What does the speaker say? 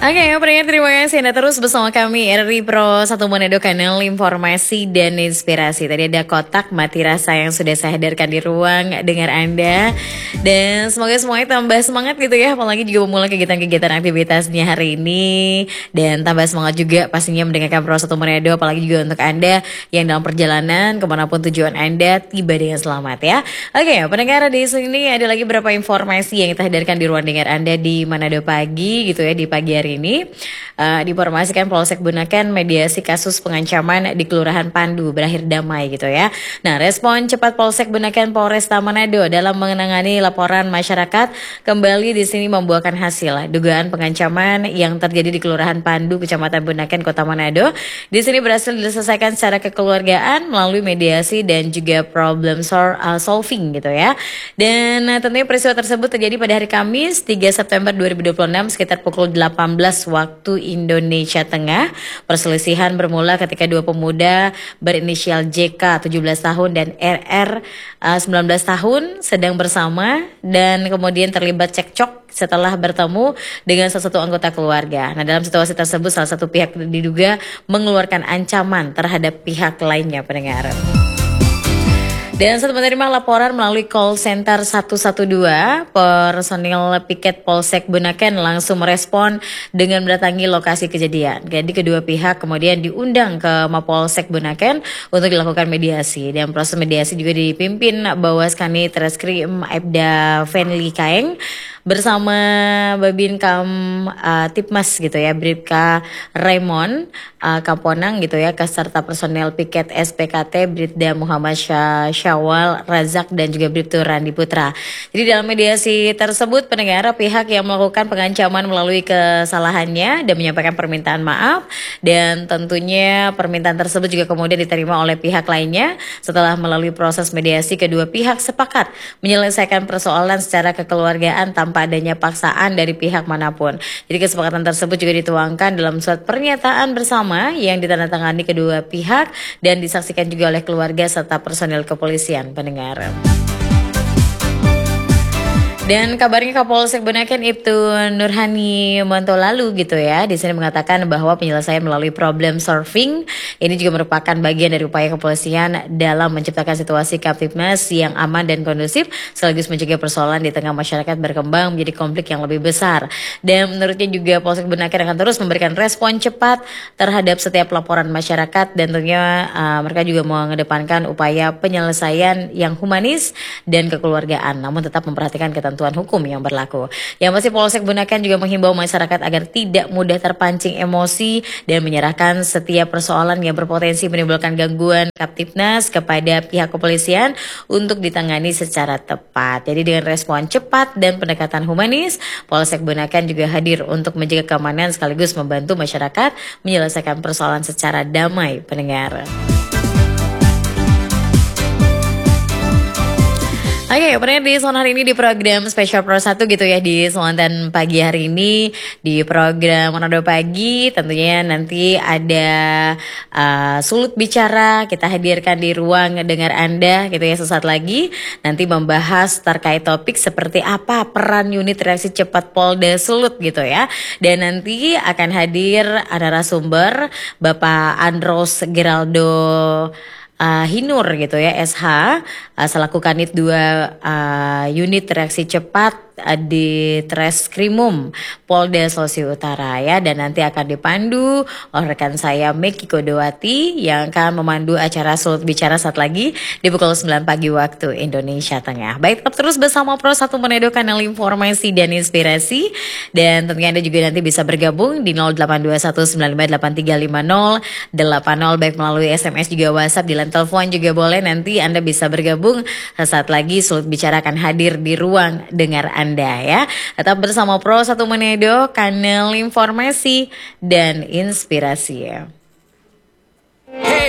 Oke, pendengar terima kasih Anda terus bersama kami RRI Pro 1 Manado, kanal informasi dan inspirasi. Tadi ada kotak mati rasa yang sudah saya hadirkan di ruang dengar Anda. Dan semoga semuanya tambah semangat gitu ya, apalagi juga memulai kegiatan-kegiatan aktivitasnya hari ini. Dan tambah semangat juga pastinya mendengarkan Pro 1 Manado, apalagi juga untuk Anda yang dalam perjalanan kemanapun tujuan Anda tiba dengan selamat ya. Oke, pendengar di sini ada lagi beberapa informasi yang kita hadirkan di ruang dengar Anda di Manado pagi gitu ya, di pagi hari ini diinformasikan Polsek Bunaken mediasi kasus pengancaman di Kelurahan Pandu berakhir damai gitu ya. Nah, respon cepat Polsek Bunaken Polresta Manado dalam menangani laporan masyarakat kembali di sini membuahkan hasil. Dugaan pengancaman yang terjadi di Kelurahan Pandu, Kecamatan Bunaken, Kota Manado, di sini berhasil diselesaikan secara kekeluargaan melalui mediasi dan juga problem solving gitu ya. Dan tentunya peristiwa tersebut terjadi pada hari Kamis 3 September 2026 sekitar pukul 18 waktu Indonesia Tengah. Perselisihan bermula ketika dua pemuda berinisial JK 17 tahun dan RR 19 tahun sedang bersama dan kemudian terlibat cekcok setelah bertemu dengan salah satu anggota keluarga. Nah, dalam situasi tersebut salah satu pihak diduga mengeluarkan ancaman terhadap pihak lainnya, pendengar. Dan saat menerima laporan melalui call center 112, personil piket Polsek Bunaken langsung merespon dengan mendatangi lokasi kejadian. Jadi kedua pihak kemudian diundang ke Mapolsek Bunaken untuk dilakukan mediasi. Dan proses mediasi juga dipimpin Bawaskani Treskrim Aibda Fenli Kaeng bersama Babinkam Tipmas gitu ya, Bribka Raymond Kamponang gitu ya, serta personel piket SPKT Bribda Muhammad Syawal Razak dan juga Bribtu Randi Putra. Jadi dalam mediasi tersebut pendengar pihak yang melakukan pengancaman melalui kesalahannya dan menyampaikan permintaan maaf, dan tentunya permintaan tersebut juga kemudian diterima oleh pihak lainnya. Setelah melalui proses mediasi, kedua pihak sepakat menyelesaikan persoalan secara kekeluargaan tanpa adanya paksaan dari pihak manapun. Jadi kesepakatan tersebut juga dituangkan dalam surat pernyataan bersama yang ditandatangani kedua pihak dan disaksikan juga oleh keluarga serta personel kepolisian, pendengar. Dan kabarnya Kapolsek Bunaken Ibtu Nurhani Montolalu gitu ya, di sini mengatakan bahwa penyelesaian melalui problem solving ini juga merupakan bagian dari upaya kepolisian dalam menciptakan situasi Kaptipmas yang aman dan kondusif, sekaligus mencegah persoalan di tengah masyarakat berkembang menjadi konflik yang lebih besar. Dan menurutnya juga Polsek Bunaken akan terus memberikan respon cepat terhadap setiap laporan masyarakat, dan tentunya mereka juga mengedepankan upaya penyelesaian yang humanis dan kekeluargaan, namun tetap memperhatikan ketentuan hukum yang berlaku. Yang pasti Polsek Bunaken juga menghimbau masyarakat agar tidak mudah terpancing emosi dan menyerahkan setiap persoalan yang berpotensi menimbulkan gangguan Kaptipnas kepada pihak kepolisian untuk ditangani secara tepat. Jadi dengan respon cepat dan pendekatan humanis, Polsek Bunaken juga hadir untuk menjaga keamanan sekaligus membantu masyarakat menyelesaikan persoalan secara damai, pendengar. Oke, pernah di Soal hari ini di program Spesial Pro 1 gitu ya, di Selatan pagi hari ini di program Manado Pagi. Tentunya nanti ada Sulut Bicara kita hadirkan di ruang dengar Anda gitu ya, sesaat lagi nanti membahas terkait topik seperti apa peran unit reaksi cepat Polda Sulut gitu ya. Dan nanti akan hadir ada narasumber Bapak Andros Geraldo Hinur gitu ya, SH selaku Kanit 2 unit reaksi cepat di Treskrimum Polda Sulawesi Utara ya. Dan nanti akan dipandu oleh rekan saya Meki Kodowati yang akan memandu acara Sulut Bicara saat lagi di pukul 9 pagi waktu Indonesia Tengah. Baik, tetap terus bersama Pro 1 Manado, kanal informasi dan inspirasi. Dan tentunya Anda juga nanti bisa bergabung di 082195835080, baik melalui SMS juga WhatsApp, di line telepon juga boleh. Nanti Anda bisa bergabung saat lagi Sulut Bicara akan hadir di ruang dengar Anda ya. Tetap bersama Pro 1 Manado, kanal informasi dan inspirasi ya.